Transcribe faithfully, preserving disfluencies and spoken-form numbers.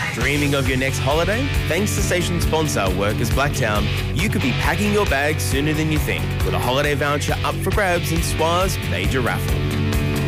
Dreaming of your next holiday? Thanks to station sponsor Workers Blacktown, you could be packing your bags sooner than you think with a holiday voucher up for grabs in S W A's major raffle.